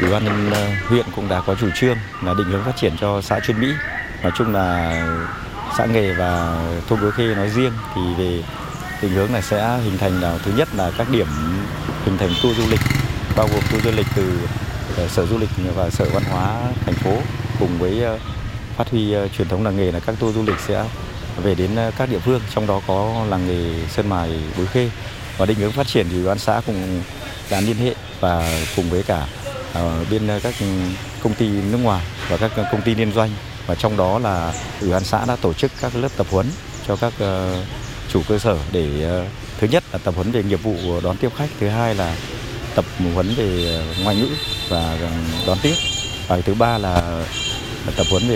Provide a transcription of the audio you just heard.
Ủy ban nhân huyện cũng đã có chủ trương là định hướng phát triển cho xã Chuyên Mỹ. Nói chung là xã nghề và thôn Bối Khê nói riêng thì về định hướng là sẽ hình thành là thứ nhất là các điểm hình thành tour du lịch, bao gồm tour du lịch từ Sở Du lịch và Sở Văn hóa thành phố, cùng với phát huy truyền thống làng nghề là các tour du lịch sẽ về đến các địa phương, trong đó có làng nghề Sơn Mài Bối Khê. Và định hướng phát triển thì Ủy ban xã cũng đã liên hệ và cùng với cả bên các công ty nước ngoài và các công ty liên doanh, và trong đó là Ủy ban xã đã tổ chức các lớp tập huấn cho các chủ cơ sở để thứ nhất là tập huấn về nghiệp vụ đón tiếp khách, thứ hai là tập huấn về ngoại ngữ và đón tiếp, và thứ ba là tập huấn về